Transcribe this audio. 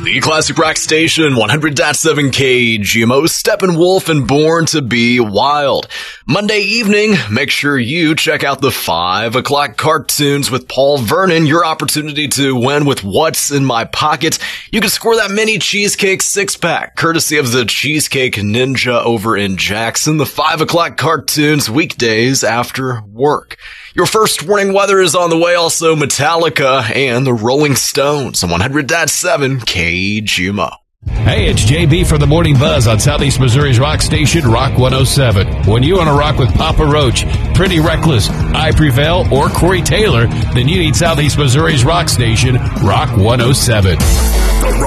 The Classic Rock Station, 100.7 KGMO, Steppenwolf and Born to Be Wild. Monday evening, make sure you check out the 5 o'clock cartoons with Paul Vernon, your opportunity to win with What's in My Pocket. You can score that mini cheesecake 6-pack, courtesy of the Cheesecake Ninja over in Jackson. The 5 o'clock cartoons, weekdays after work. Your first warning weather is on the way, also Metallica and the Rolling Stones on 100.7 KGMO. Hey, it's JB for the Morning Buzz on Southeast Missouri's rock station, Rock 107. When you want to rock with Papa Roach, Pretty Reckless, I Prevail, or Corey Taylor, then you need Southeast Missouri's rock station, Rock 107.